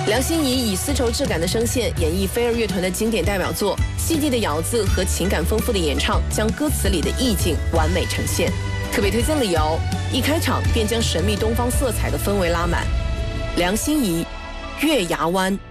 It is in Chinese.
梁心颐以丝绸质感的声线演绎飞儿乐团的经典代表作，细腻的咬字和情感丰富的演唱将歌词里的意境完美呈现。特别推荐理由，一开场便将神秘东方色彩的氛围拉满。梁心颐，月牙湾。